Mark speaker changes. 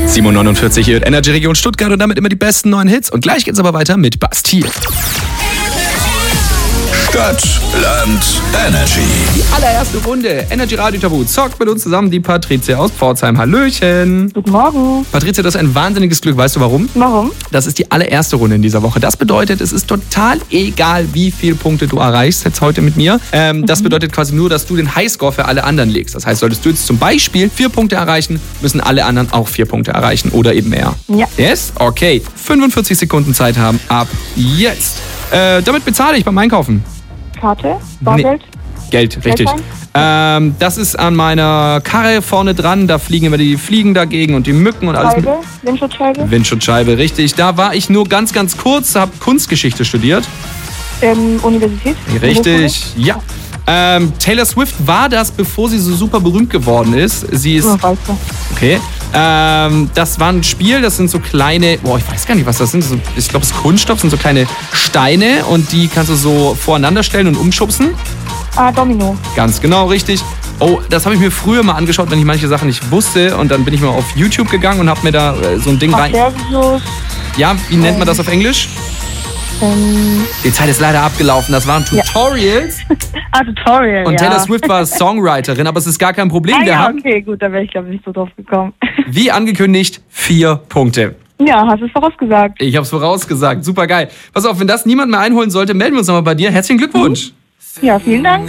Speaker 1: 7:49 hier, Energy Region Stuttgart und damit immer die besten neuen Hits. Und gleich geht's aber weiter mit Bastille.
Speaker 2: Stadt, Land, Energy.
Speaker 1: Die allererste Runde. Energy Radio Tabu zockt mit uns zusammen die Patricia aus Pforzheim. Hallöchen.
Speaker 3: Guten Morgen.
Speaker 1: Patricia, das ist ein wahnsinniges Glück. Weißt du warum?
Speaker 3: Warum?
Speaker 1: Das ist die allererste Runde in dieser Woche. Das bedeutet, es ist total egal, wie viele Punkte du erreichst jetzt heute mit mir. Das bedeutet quasi nur, dass du den Highscore für alle anderen legst. Das heißt, solltest du jetzt zum Beispiel 4 Punkte erreichen, müssen alle anderen auch 4 Punkte erreichen oder eben mehr.
Speaker 3: Ja.
Speaker 1: Yes? Okay. 45 Sekunden Zeit haben ab jetzt. Damit bezahle ich beim Einkaufen.
Speaker 3: Karte? Bargeld?
Speaker 1: Geld, richtig. Das ist an meiner Karre vorne dran. Da fliegen immer die Fliegen dagegen und die Mücken und alles.
Speaker 3: Scheibe? Windschutzscheibe?
Speaker 1: Windschutzscheibe, richtig. Da war ich nur ganz kurz, habe Kunstgeschichte studiert.
Speaker 3: Universität?
Speaker 1: Richtig, ja. Taylor Swift war das, bevor sie so super berühmt geworden ist. Sie ist...
Speaker 3: Oh, weißt du.
Speaker 1: Okay. Das war ein Spiel, das sind so kleine, ich weiß gar nicht, was das sind. Ich glaube, es ist Kunststoff, sind so kleine Steine und die kannst du so voreinander stellen und umschubsen.
Speaker 3: Domino.
Speaker 1: Ganz genau, richtig. Oh, das habe ich mir früher mal angeschaut, wenn ich manche Sachen nicht wusste und dann bin ich mal auf YouTube gegangen und habe mir da so ein Ding rein... Ja, wie nennt man das auf Englisch? Die Zeit ist leider abgelaufen, das waren Tutorials.
Speaker 3: Tutorial,
Speaker 1: und Taylor Swift war Songwriterin, aber es ist gar kein Problem
Speaker 3: gehabt. Okay, gut, da wäre ich, glaube ich, nicht so drauf gekommen.
Speaker 1: Wie angekündigt, 4 Punkte.
Speaker 3: Ja, hast du es vorausgesagt.
Speaker 1: Ich habe es vorausgesagt, super geil. Pass auf, wenn das niemand mehr einholen sollte, melden wir uns nochmal bei dir. Herzlichen Glückwunsch.
Speaker 3: Ja, vielen Dank.